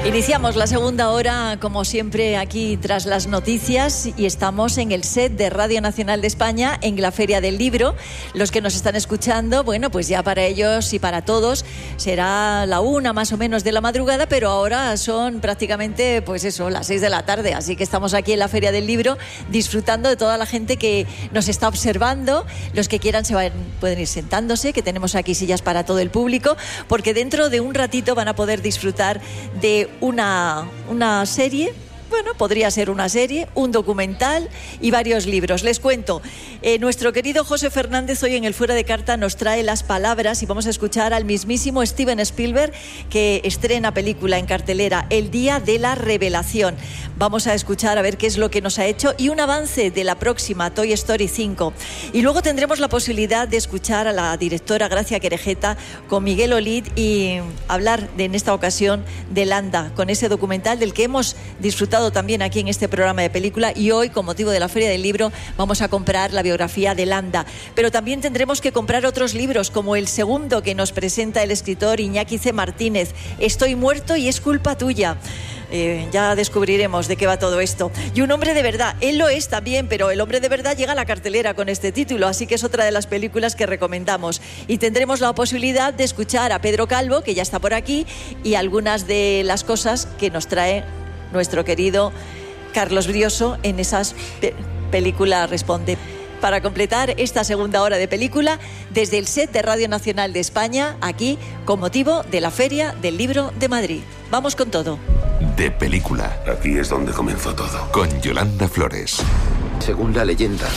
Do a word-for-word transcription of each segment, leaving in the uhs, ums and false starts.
Iniciamos la segunda hora, como siempre, aquí tras las noticias, y estamos en el set de Radio Nacional de España, en la Feria del Libro. Los que nos están escuchando, bueno, pues ya para ellos y para todos será la una más o menos de la madrugada, pero ahora son prácticamente, pues eso, las seis de la tarde. Así que estamos aquí en la Feria del Libro disfrutando de toda la gente que nos está observando. Los que quieran se van, pueden ir sentándose, que tenemos aquí sillas para todo el público, porque dentro de un ratito van a poder disfrutar de Una, una serie, bueno, podría ser una serie, un documental y varios libros. Les cuento, eh, nuestro querido José Fernández hoy en el Fuera de Carta nos trae las palabras y vamos a escuchar al mismísimo Steven Spielberg, que estrena película en cartelera, El Día de la Revelación. Vamos a escuchar a ver qué es lo que nos ha hecho y un avance de la próxima Toy Story cinco. Y luego tendremos la posibilidad de escuchar a la directora Gracia Querejeta con Miguel Olid y hablar de, en esta ocasión, de Landa, con ese documental del que hemos disfrutado también aquí en este programa de película, y hoy, con motivo de la Feria del Libro, vamos a comprar la biografía de Landa. Pero también tendremos que comprar otros libros, como el segundo que nos presenta el escritor Iñaki C. Martínez, Estoy muerto y es culpa tuya. Eh, ya descubriremos de qué va todo esto. Y Un hombre de verdad, él lo es también, pero El hombre de verdad llega a la cartelera con este título, así que es otra de las películas que recomendamos. Y tendremos la posibilidad de escuchar a Pedro Calvo, que ya está por aquí, y algunas de las cosas que nos trae nuestro querido Carlos Brioso en esas pe- películas Responde. Para completar esta segunda hora de película, desde el set de Radio Nacional de España, aquí, con motivo de la Feria del Libro de Madrid. Vamos con todo. De película. Aquí es donde comenzó todo. Con Yolanda Flores. Según la leyenda,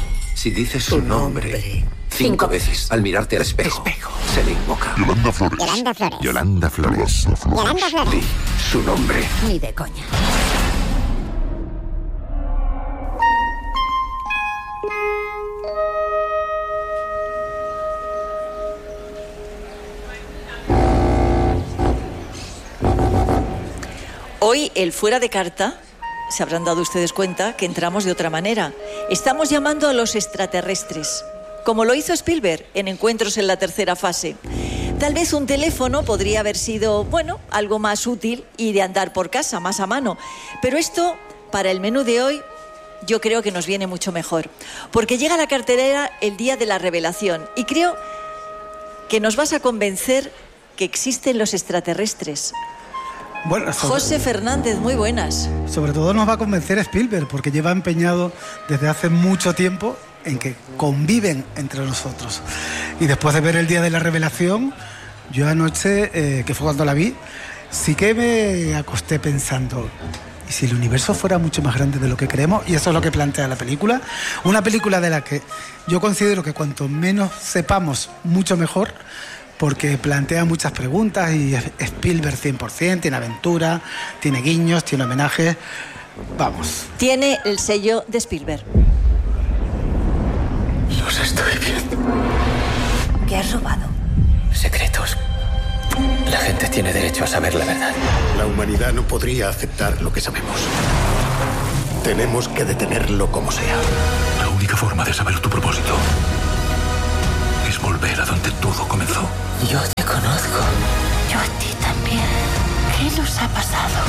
si dices su nombre, nombre cinco veces al mirarte al espejo, espejo, se le invoca. Yolanda Flores. Yolanda Flores. Yolanda Flores. Yolanda Flores. Di su nombre. Ni de coña. Hoy, el Fuera de Carta, se habrán dado ustedes cuenta que entramos de otra manera. Estamos llamando a los extraterrestres, como lo hizo Spielberg en Encuentros en la tercera fase. Tal vez un teléfono podría haber sido, bueno, algo más útil y de andar por casa, más a mano. Pero esto, para el menú de hoy, yo creo que nos viene mucho mejor. Porque llega a la cartelera El Día de la Revelación y creo que nos vas a convencer que existen los extraterrestres. Bueno, sobre, José Fernández, muy buenas. Sobre todo nos va a convencer Spielberg, porque lleva empeñado desde hace mucho tiempo en que conviven entre nosotros. Y después de ver El Día de la Revelación, yo anoche, eh, que fue cuando la vi, sí que me acosté pensando, ¿y si el universo fuera mucho más grande de lo que creemos? Y eso es lo que plantea la película. Una película de la que yo considero que cuanto menos sepamos, mucho mejor, porque plantea muchas preguntas y Spielberg cien por ciento, tiene aventura, tiene guiños, tiene homenajes. Vamos. Tiene el sello de Spielberg. Los estoy viendo. ¿Qué has robado? Secretos. La gente tiene derecho a saber la verdad. La humanidad no podría aceptar lo que sabemos. Tenemos que detenerlo como sea. La única forma de saber tu propósito es volver a donde todo comenzó. Yo te conozco. Yo a ti también. ¿Qué nos ha pasado?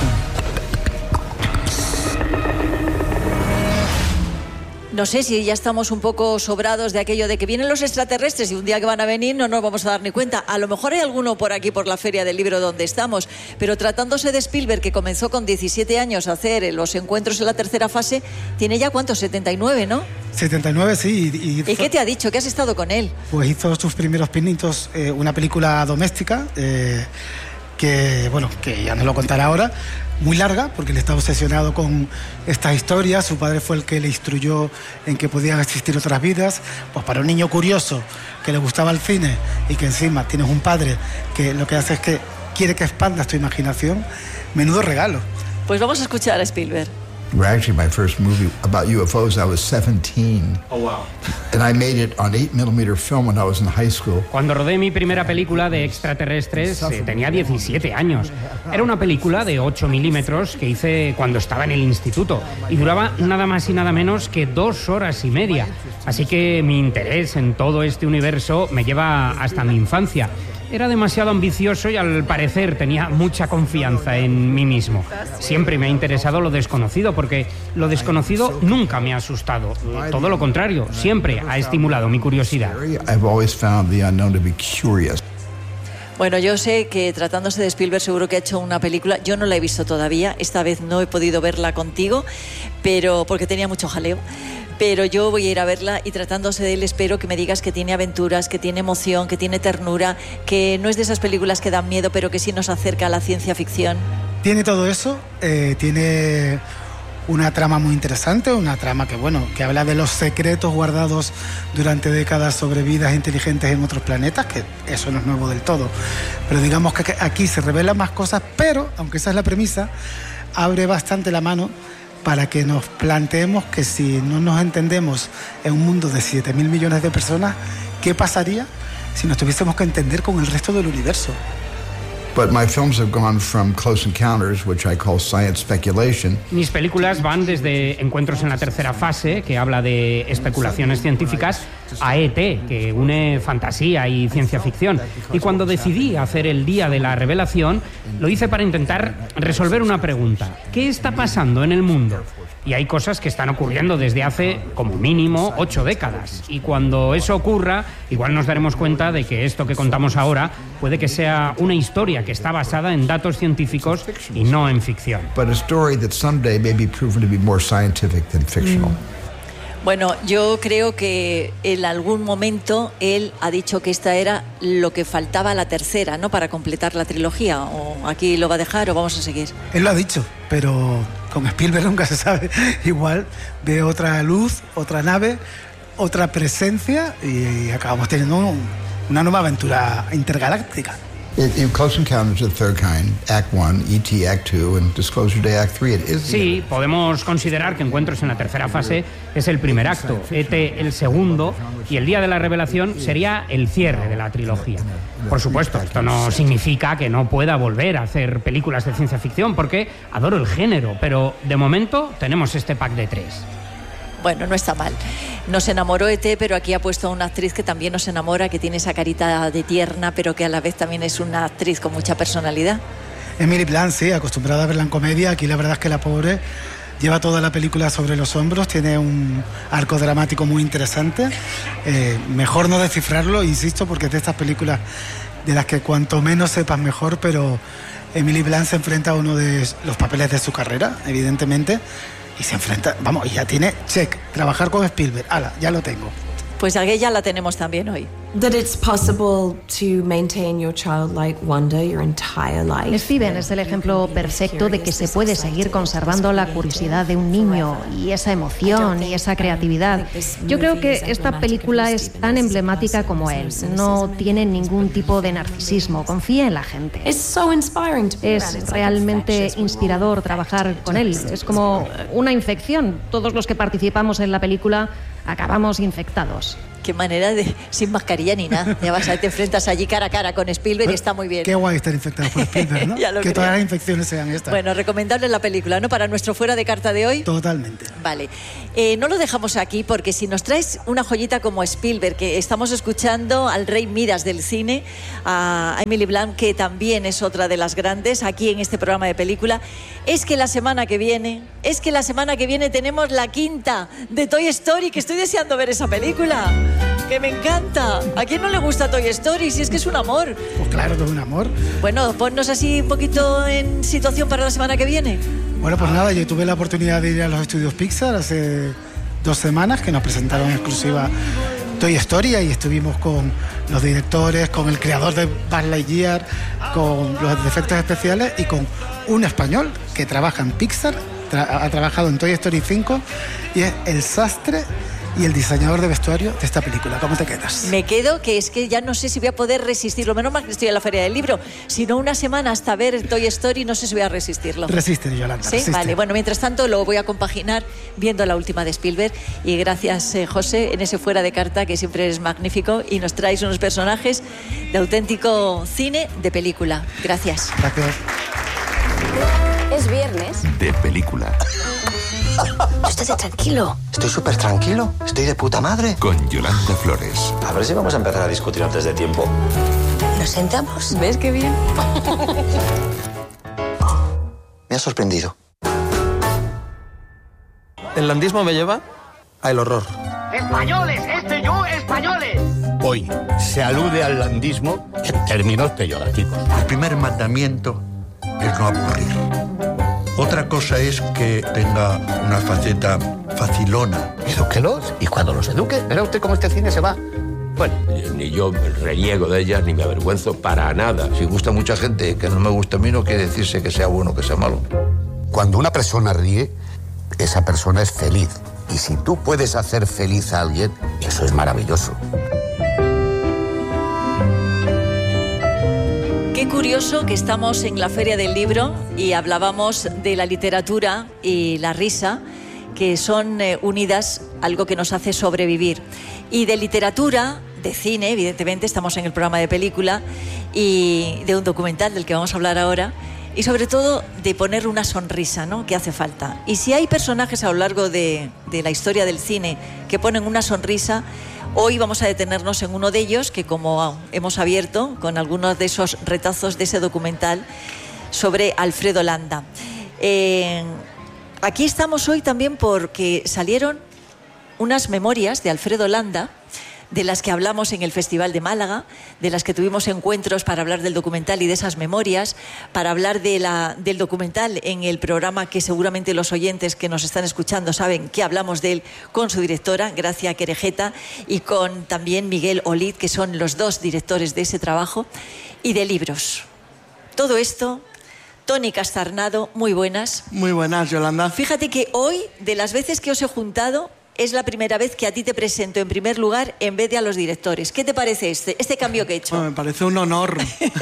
No sé si ya estamos un poco sobrados de aquello de que vienen los extraterrestres y un día que van a venir no nos vamos a dar ni cuenta. A lo mejor hay alguno por aquí, por la Feria del Libro donde estamos, pero tratándose de Spielberg, que comenzó con diecisiete años a hacer los encuentros en la tercera fase, tiene ya, ¿cuántos? setenta y nueve, ¿no? setenta y nueve, sí. ¿Y, y, ¿Y qué te ha dicho? ¿Qué has estado con él? Pues hizo sus primeros pinitos, eh, una película doméstica, eh, que, bueno, que ya nos lo contará ahora, muy larga, porque él está obsesionado con esta historia. Su padre fue el que le instruyó en que podían existir otras vidas. Pues para un niño curioso que le gustaba el cine y que encima tienes un padre que lo que hace es que quiere que expandas tu imaginación, menudo regalo. Pues vamos a escuchar a Spielberg. Actually, my first movie about U F Os, I was seventeen. Oh, wow. And I made it on eight millimeter film when I was in high school. Cuando rodé mi primera película de extraterrestres, eh, tenía diecisiete años. Era una película de ocho milímetros que hice cuando estaba en el instituto y duraba nada más y nada menos que dos horas y media. Así que mi interés en todo este universo me lleva hasta mi infancia. Era demasiado ambicioso y al parecer tenía mucha confianza en mí mismo. Siempre me ha interesado lo desconocido porque lo desconocido nunca me ha asustado. Todo lo contrario, siempre ha estimulado mi curiosidad. Bueno, yo sé que tratándose de Spielberg seguro que ha hecho una película, yo no la he visto todavía, esta vez no he podido verla contigo, pero porque tenía mucho jaleo, pero yo voy a ir a verla y tratándose de él espero que me digas que tiene aventuras, que tiene emoción, que tiene ternura, que no es de esas películas que dan miedo, pero que sí nos acerca a la ciencia ficción. Tiene todo eso, eh, tiene una trama muy interesante, una trama que, bueno, que habla de los secretos guardados durante décadas sobre vidas inteligentes en otros planetas, que eso no es nuevo del todo. Pero digamos que aquí se revelan más cosas, pero, aunque esa es la premisa, abre bastante la mano para que nos planteemos que si no nos entendemos en un mundo de siete mil millones de personas, ¿qué pasaría si nos tuviésemos que entender con el resto del universo? But my films have gone from Close Encounters, which I call science speculation. Mis películas van desde Encuentros en la tercera fase, que habla de especulaciones científicas, a E T, que une fantasía y ciencia ficción. Y cuando decidí hacer el Día de la Revelación, lo hice para intentar resolver una pregunta. ¿Qué está pasando en el mundo? Y hay cosas que están ocurriendo desde hace, como mínimo, ocho décadas. Y cuando eso ocurra, igual nos daremos cuenta de que esto que contamos ahora puede que sea una historia que está basada en datos científicos y no en ficción. But a story that someday may be proven to be more scientific than fictional. Bueno, yo creo que en algún momento él ha dicho que esta era lo que faltaba a la tercera, ¿no? Para completar la trilogía. ¿O aquí lo va a dejar o vamos a seguir? Él lo ha dicho, pero con Spielberg nunca se sabe. Igual ve otra luz, otra nave, otra presencia y acabamos teniendo un, una nueva aventura intergaláctica. In Close Encounters of the Third Kind, Act one, E T Act two, and Disclosure Day Act three, it is... Sí, podemos considerar que Encuentros en la tercera fase es el primer acto, E T el segundo, y el Día de la Revelación sería el cierre de la trilogía. Por supuesto, esto no significa que no pueda volver a hacer películas de ciencia ficción, porque adoro el género, pero de momento tenemos este pack de tres. Bueno, no está mal. Nos enamoró E T, pero aquí ha puesto a una actriz que también nos enamora, que tiene esa carita de tierna, pero que a la vez también es una actriz con mucha personalidad. Emily Blunt, sí, acostumbrada a verla en comedia. Aquí la verdad es que la pobre lleva toda la película sobre los hombros, tiene un arco dramático muy interesante. Eh, mejor no descifrarlo, insisto, porque es de estas películas de las que cuanto menos sepas mejor, pero Emily Blunt se enfrenta a uno de los papeles de su carrera, evidentemente. Y se enfrenta, vamos, y ya tiene check, trabajar con Spielberg, ala, ya lo tengo. Pues aquella la tenemos también hoy. That it's possible to maintain your childlike wonder your entire life. Steven es el ejemplo perfecto de que se puede seguir conservando la curiosidad de un niño y esa emoción y esa creatividad. Yo creo que esta película es tan emblemática como él. No tiene ningún tipo de narcisismo. Confía en la gente. Es realmente inspirador trabajar con él. Es como una infección. Todos los que participamos en la película acabamos infectados. Qué manera de... sin mascarilla ni nada. Ya vas a te enfrentas allí cara a cara con Spielberg y está muy bien. Qué guay estar infectado por Spielberg, ¿no? Que creo. Todas las infecciones sean estas. Bueno, recomendable la película, ¿no? Para nuestro fuera de carta de hoy. Totalmente. Vale. Eh, no lo dejamos aquí porque si nos traes una joyita como Spielberg, que estamos escuchando al rey Midas del cine, a Emily Blunt, que también es otra de las grandes aquí en este programa de película, es que la semana que viene, es que la semana que viene tenemos la quinta de Toy Story, que estoy deseando ver esa película. Que me encanta. ¿A quién no le gusta Toy Story? Si es que es un amor. Pues claro que es un amor. Bueno, ponnos así un poquito en situación para la semana que viene. Bueno, pues nada, yo tuve la oportunidad de ir a los estudios Pixar hace dos semanas que nos presentaron en exclusiva Toy Story y estuvimos con los directores, con el creador de Buzz Lightyear, con los efectos especiales y con un español que trabaja en Pixar, tra- ha trabajado en Toy Story cinco y es el sastre y el diseñador de vestuario de esta película. ¿Cómo te quedas? Me quedo, que es que ya no sé si voy a poder resistirlo. Menos mal que estoy en la Feria del Libro. Si no, una semana hasta ver Toy Story, no sé si voy a resistirlo. Resiste, Yolanda. Sí, resiste. Vale. Bueno, mientras tanto lo voy a compaginar viendo la última de Spielberg. Y gracias, eh, José, en ese fuera de carta que siempre eres magnífico y nos traes unos personajes de auténtico cine de película. Gracias. Gracias. Es viernes. De película. Estate tranquilo. Estoy súper tranquilo. Estoy de puta madre. Con Yolanda Flores. A ver si vamos a empezar a discutir antes de tiempo. ¿Nos sentamos? ¿Ves qué bien? Me ha sorprendido. El landismo me lleva al horror. ¡Españoles! ¡Este yo, españoles! Hoy se alude al landismo en términos peyorativos. El primer mandamiento es no aburrir. Otra cosa es que tenga una faceta facilona. Edúquelos y cuando los eduque, verá usted cómo este cine se va. Bueno, ni yo reniego de ellas ni me avergüenzo para nada. Si gusta mucha gente que no me gusta a mí, no quiere decirse que sea bueno o que sea malo. Cuando una persona ríe, esa persona es feliz. Y si tú puedes hacer feliz a alguien, eso es maravilloso. Qué curioso que estamos en la Feria del Libro y hablábamos de la literatura y la risa, que son eh, unidas, algo que nos hace sobrevivir. Y de literatura, de cine, evidentemente, estamos en el programa de película, y de un documental del que vamos a hablar ahora, y sobre todo de poner una sonrisa, ¿no?, que hace falta. Y si hay personajes a lo largo de, de la historia del cine que ponen una sonrisa, hoy vamos a detenernos en uno de ellos, que como hemos abierto con algunos de esos retazos de ese documental sobre Alfredo Landa. Eh, aquí estamos hoy también porque salieron unas memorias de Alfredo Landa, de las que hablamos en el Festival de Málaga, de las que tuvimos encuentros para hablar del documental y de esas memorias, para hablar de la, del documental en el programa que seguramente los oyentes que nos están escuchando saben que hablamos de él con su directora, Gracia Querejeta, y con también Miguel Olid, que son los dos directores de ese trabajo, y de libros. Todo esto... Toni Castarnado, muy buenas. Muy buenas, Yolanda. Fíjate que hoy, de las veces que os he juntado, es la primera vez que a ti te presento en primer lugar en vez de a los directores. ¿Qué te parece este, este cambio que he hecho? Bueno, me parece un honor.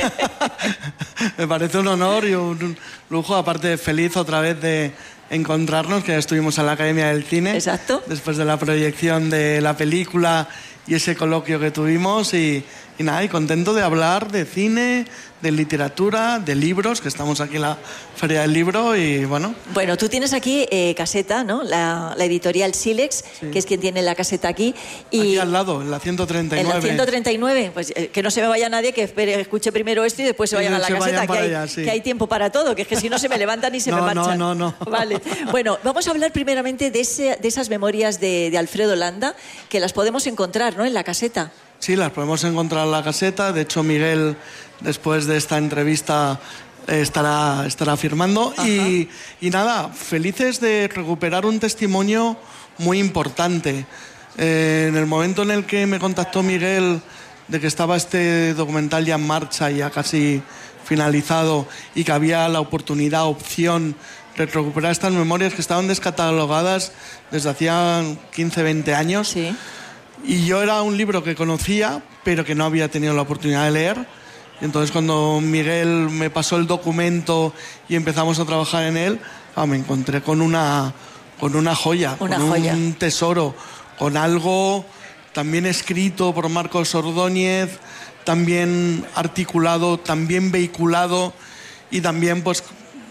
Me parece un honor y un lujo, aparte feliz otra vez de encontrarnos, que ya estuvimos en la Academia del Cine. Exacto. Después de la proyección de la película y ese coloquio que tuvimos y, y nada, y contento de hablar de cine, de literatura, de libros, que estamos aquí en la Feria del Libro y bueno. Bueno, tú tienes aquí eh, Caseta, ¿no? La, la editorial Silex, sí, que es quien tiene la caseta aquí. Y aquí al lado, en la ciento treinta y nueve. En la ciento treinta y nueve, pues eh, que no se me vaya nadie, que espere, escuche primero esto y después se vayan a la se caseta, que hay, allá, sí. que hay tiempo para todo, que es que si no se me levantan y se no, me marchan. No, no, no. Vale. Bueno, vamos a hablar primeramente de, ese, de esas memorias de, de Alfredo Landa, que las podemos encontrar, ¿no?, en la caseta. Sí, las podemos encontrar en la caseta. De hecho, Miguel, después de esta entrevista, eh, estará, estará firmando. Y, y nada, felices de recuperar un testimonio muy importante. Eh, en el momento en el que me contactó Miguel de que estaba este documental ya en marcha, ya casi finalizado, y que había la oportunidad, opción de recuperar estas memorias que estaban descatalogadas desde hacía quince, veinte años. Sí. Y yo era un libro que conocía, pero que no había tenido la oportunidad de leer. Y entonces cuando Miguel me pasó el documento y empezamos a trabajar en él, ah, me encontré con una, con una joya, una con joya. un tesoro, con algo también escrito por Marcos Ordóñez, también articulado, también vehiculado y también pues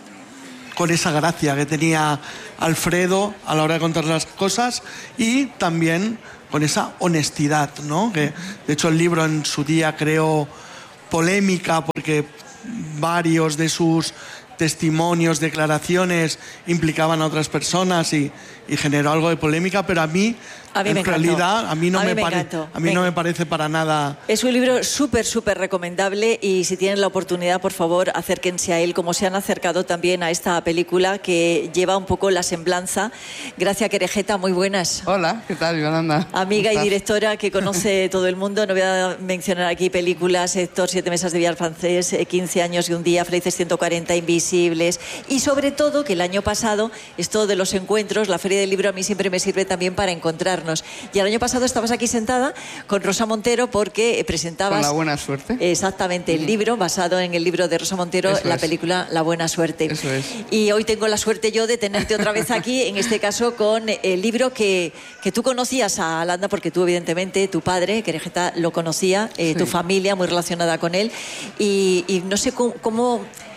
con esa gracia que tenía Alfredo a la hora de contar las cosas y también con esa honestidad, ¿no? Que, de hecho, el libro en su día creó polémica porque varios de sus testimonios, declaraciones implicaban a otras personas y, y generó algo de polémica, pero a mí, a mí en me realidad, a mí no, a mí me, me, pare, a mí no me parece para nada... Es un libro súper, súper recomendable y si tienen la oportunidad, por favor, acérquense a él, como se han acercado también a esta película que lleva un poco la semblanza. Gracia Querejeta, muy buenas. Hola, ¿qué tal, Yolanda? Amiga y directora que conoce todo el mundo. No voy a mencionar aquí películas, Héctor, Siete mesas de billar francés, quince años y un día, Felices ciento cuarenta, Invisibles. Y sobre todo, que el año pasado, esto de los encuentros, la Feria del Libro a mí siempre me sirve también para encontrarnos. Y el año pasado estabas aquí sentada con Rosa Montero porque presentabas... Con La buena suerte. Exactamente, el libro, basado en el libro de Rosa Montero, Eso la es. película La buena suerte. Eso es. Y hoy tengo la suerte yo de tenerte otra vez aquí, en este caso con el libro que, que tú conocías a Landa, porque tú evidentemente, tu padre, Querejeta, lo conocía, eh, Sí. tu familia muy relacionada con él. Y, y no sé cómo... cómo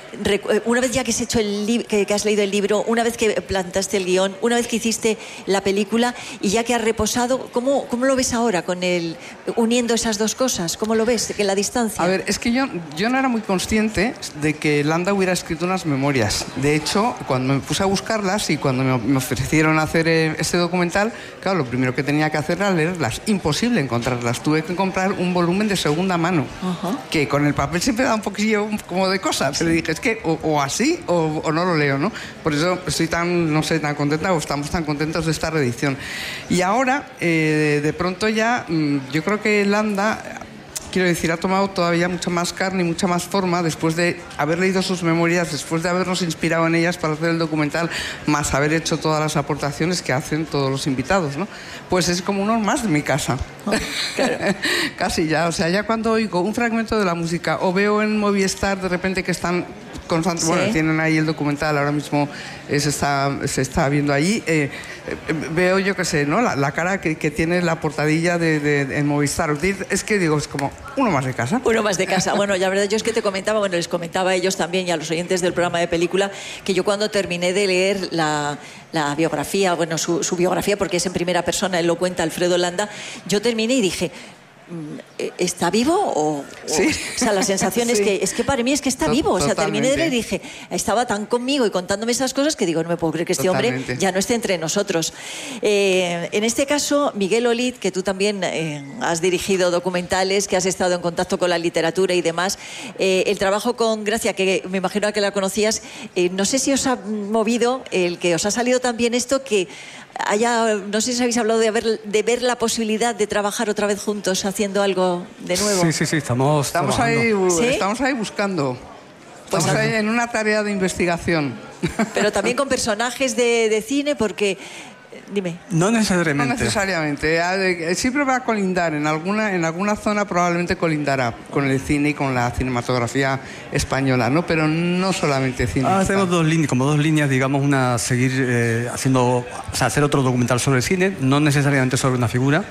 una vez ya que has hecho el li- que, que has leído el libro, una vez que plantaste el guión, una vez que hiciste la película y ya que has reposado, ¿cómo, cómo lo ves ahora con el uniendo esas dos cosas? ¿Cómo lo ves en la distancia? A ver, es que yo, yo no era muy consciente de que Landa hubiera escrito unas memorias. De hecho, cuando me puse a buscarlas y cuando me, me ofrecieron hacer eh, este documental, claro, lo primero que tenía que hacer era leerlas. Imposible encontrarlas. Tuve que comprar un volumen de segunda mano, uh-huh. que con el papel siempre da un poquillo como de cosas. Pero dije, es que o, o así o, o no lo leo, ¿no? Por eso estoy tan, no sé, tan contenta o estamos tan contentos de esta reedición. Y ahora, eh, de pronto ya, yo creo que Landa, quiero decir, ha tomado todavía mucha más carne y mucha más forma después de haber leído sus memorias, después de habernos inspirado en ellas para hacer el documental, más haber hecho todas las aportaciones que hacen todos los invitados, ¿no? Pues es como uno más de mi casa. Oh, claro. Casi ya, o sea, ya cuando oigo un fragmento de la música o veo en Movistar de repente que están constantes, sí. Bueno, tienen ahí el documental, ahora mismo eh, se, está, se está viendo allí, eh, eh, veo yo qué sé, ¿no? La, la cara que, que tiene la portadilla de, de, de en Movistar. Es que digo, es como uno más de casa. Uno más de casa. Bueno, la verdad yo es que te comentaba, bueno, les comentaba a ellos también y a los oyentes del programa de película, que yo cuando terminé de leer la, la biografía, bueno, su, su biografía, porque es en primera persona, él lo cuenta, Alfredo Landa, yo terminé y dije, ¿está vivo? O, ¿Sí? o, o sea, la sensación sí. es que es que para mí es que está T- vivo. O sea, totalmente. terminé de leer y dije, estaba tan conmigo y contándome esas cosas que digo, no me puedo creer que este totalmente. hombre ya no esté entre nosotros. Eh, en este caso, Miguel Olid, que tú también eh, has dirigido documentales, que has estado en contacto con la literatura y demás, eh, el trabajo con Gracia, que me imagino que la conocías, eh, no sé si os ha movido el que os ha salido también esto que haya, no sé si habéis hablado de ver, de ver la posibilidad de trabajar otra vez juntos haciendo algo de nuevo. Sí, sí, sí, estamos Estamos ahí, ¿Sí? estamos ahí buscando. Estamos Pues ahí en una tarea de investigación. Pero también con personajes de, de cine, porque... Dime. No necesariamente. No necesariamente. Siempre va a colindar. En alguna, en alguna zona probablemente colindará con el cine y con la cinematografía española, ¿no? Pero no solamente cine. Ah, tenemos dos líneas, como dos líneas, digamos, una seguir eh, haciendo, o sea, hacer otro documental sobre el cine, no necesariamente sobre una figura,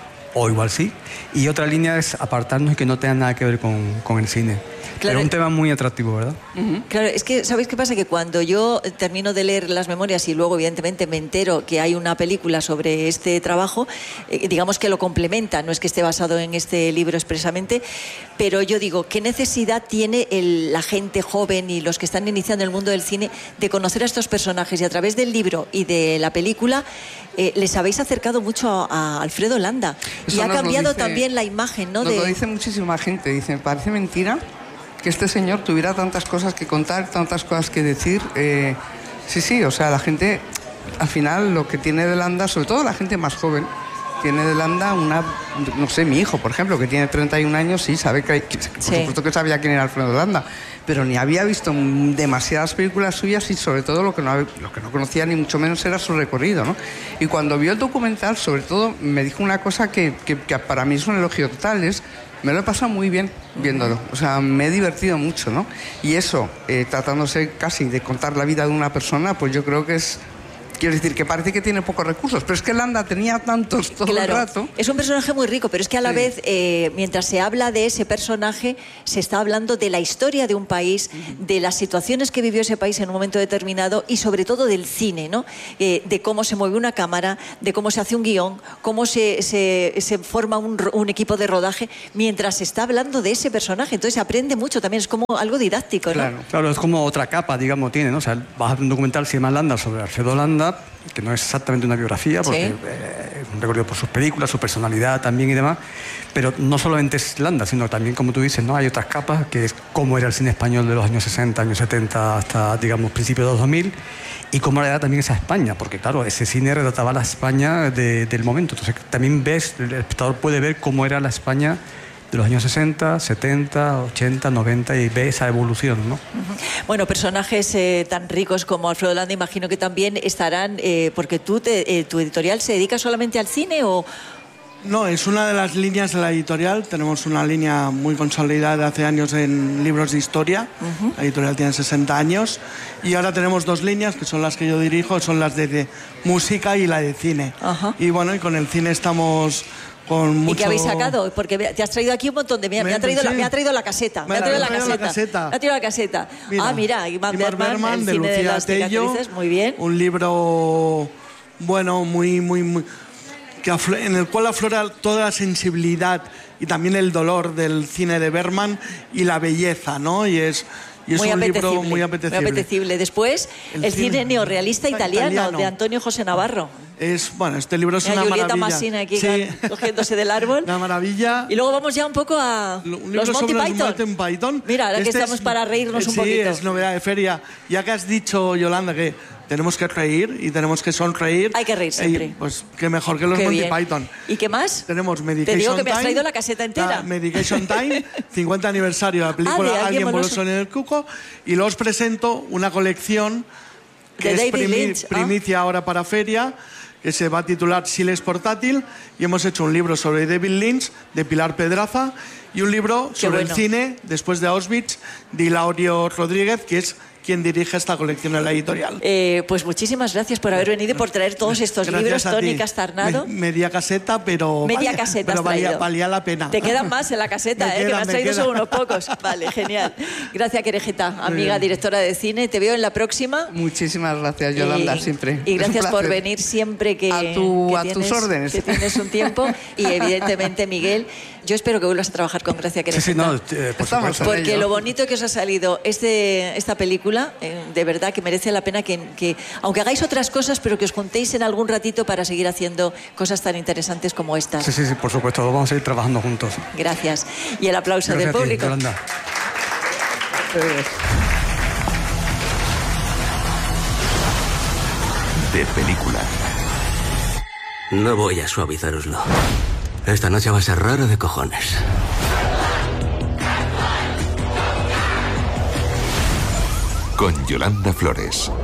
o igual sí, y otra línea es apartarnos y que no tenga nada que ver con, con el cine. Claro. Pero es un tema muy atractivo, ¿verdad? Uh-huh. Claro, es que, ¿sabéis qué pasa? Que cuando yo termino de leer las memorias y luego, evidentemente, me entero que hay una película sobre este trabajo, eh, digamos que lo complementa, no es que esté basado en este libro expresamente, pero yo digo, ¿qué necesidad tiene el, la gente joven y los que están iniciando el mundo del cine de conocer a estos personajes? Y a través del libro y de la película, eh, les habéis acercado mucho a, a Alfredo Landa. Eso y ha cambiado dice, también la imagen, ¿no? Nos de... lo dice muchísima gente. Dicen, parece mentira que este señor tuviera tantas cosas que contar, tantas cosas que decir. Eh, sí, sí, o sea, la gente, al final, lo que tiene de Landa, sobre todo la gente más joven, tiene de Landa una... No sé, mi hijo, por ejemplo, que tiene treinta y un años, sí, sabe que... Por sí. supuesto que sabía quién era Alfredo Landa, pero ni había visto demasiadas películas suyas y sobre todo lo que no, lo que no conocía ni mucho menos era su recorrido, ¿no? Y cuando vio el documental, sobre todo, me dijo una cosa que, que, que para mí es un elogio total, es... Me lo he pasado muy bien viéndolo, o sea, me he divertido mucho, ¿no? Y eso, eh, tratándose casi de contar la vida de una persona, pues yo creo que es... Quiero decir, que parece que tiene pocos recursos, pero es que Landa tenía tantos todo claro, el rato. Es un personaje muy rico, pero es que a la sí. vez, eh, mientras se habla de ese personaje, se está hablando de la historia de un país, uh-huh. de las situaciones que vivió ese país en un momento determinado y sobre todo del cine, ¿no? Eh, de cómo se mueve una cámara, de cómo se hace un guión, cómo se, se, se forma un, un equipo de rodaje, mientras se está hablando de ese personaje. Entonces se aprende mucho también, es como algo didáctico, ¿no? Claro, claro, es como otra capa, digamos, tiene, ¿no? O sea, vas a ver un documental, se llama Landa, sobre Alfredo Landa, que no es exactamente una biografía, porque ¿sí? eh, es un recorrido por sus películas, su personalidad también y demás, pero no solamente es Landa, sino también, como tú dices, ¿no? Hay otras capas, que es cómo era el cine español de los años sesenta, años setenta, hasta, digamos, principios de los dos mil, y cómo era también esa España, porque, claro, ese cine retrataba la España de, del momento. Entonces, también ves, el espectador puede ver cómo era la España de los años sesenta, setenta, ochenta, noventa y ve esa evolución, ¿no? Bueno, personajes eh, tan ricos como Alfredo Landa, imagino que también estarán, eh, porque tú, te, eh, tu editorial se dedica solamente al cine o... No, es una de las líneas de la editorial. Tenemos una línea muy consolidada de hace años en libros de historia. Uh-huh. La editorial tiene sesenta años. Y ahora tenemos dos líneas, que son las que yo dirijo, son las de, de música y la de cine. Uh-huh. Y bueno, y con el cine estamos... con mucho... ¿Y qué habéis sacado? Porque te has traído aquí un montón de... Mira, me, me, ha, traído sí. la, me ha traído la caseta. Me, me ha traído la, la, caseta. la caseta. Me ha traído la caseta. Mira, ah, mira, Ingmar Bergman, el de cine Lucía de las Tello, cicatrices, muy bien. Un libro, bueno, muy, muy, muy... Que en el cual aflora toda la sensibilidad y también el dolor del cine de Bergman y la belleza, ¿no? Y es... Y es muy un libro muy apetecible. Muy apetecible. Después, el, el cine, cine neorrealista italiano, italiano de Antonio José Navarro. Es, bueno, este libro es Mira, una Julieta maravilla. Massina aquí sí. cogiéndose del árbol. Una maravilla. Y luego vamos ya un poco a un los Monty sobre Python. Los Monty Python. Mira, ahora este que estamos es, para reírnos un sí, poquito. Sí, es novedad de feria. Ya que has dicho, Yolanda, que tenemos que reír y tenemos que sonreír. Hay que reír siempre. Eh, pues qué mejor que los qué Monty bien. Python. ¿Y qué más? Tenemos Medication Te digo que Time, me has traído la caseta entera. Medication Time, cincuenta aniversario de la película ah, de Alguien voló Boloso. en el cuco. Y luego os presento una colección que de es David primi Lynch. primicia ah. ahora para feria, que se va a titular Siles Portátil, y hemos hecho un libro sobre David Lynch de Pilar Pedraza y un libro Qué sobre bueno. el cine después de Auschwitz de Hilario Rodríguez, que es quien dirige esta colección en la editorial. Eh, pues muchísimas gracias por haber venido y por traer todos estos gracias libros, Tony ti. Castarnado. Me, media caseta, pero media valía, caseta pero has valía, traído. valía la pena. Te quedan más en la caseta, me eh, queda, que me has traído queda. solo unos pocos. Vale, genial. Gracias, Querejeta, amiga directora de cine. Te veo en la próxima. Muchísimas gracias, Yolanda, y, siempre. Y gracias por venir siempre que, a, tu, que, a tienes, tus órdenes. que tienes un tiempo. Y evidentemente, Miguel, yo espero que vuelvas a trabajar con Gracia Querejeta. Sí, sí, no, eh, por Estamos supuesto. Porque lo bonito que os ha salido este, esta película, eh, de verdad que merece la pena que, que, aunque hagáis otras cosas, pero que os juntéis en algún ratito para seguir haciendo cosas tan interesantes como estas. Sí, sí, sí, por supuesto, lo vamos a ir trabajando juntos. Gracias. Y el aplauso Gracias del público. A ti, Yolanda. De película. No voy a suavizároslo. Esta noche va a ser rara de cojones. Con Yolanda Flores.